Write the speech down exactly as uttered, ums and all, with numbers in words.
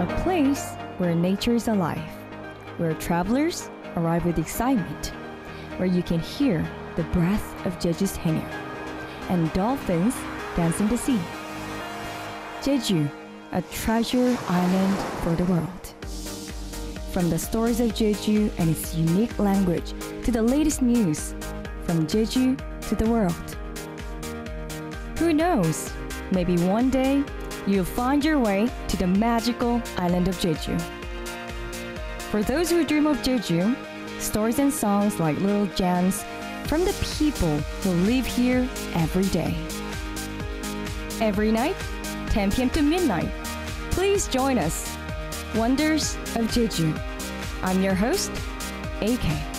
a place where nature is alive, where travelers arrive with excitement, where you can hear the breath of Jeju's Haenyeo and dolphins dance in the sea. Jeju, a treasure island for the world. From the stories of Jeju and its unique language to the latest news, from Jeju to the world. Who knows? Maybe one day you'll find your way to the magical island of Jeju. For those who dream of Jeju, stories and songs like little gems from the people who live here every day. Every night, ten p m to midnight, please join us. Wonders of Jeju. I'm your host, A K.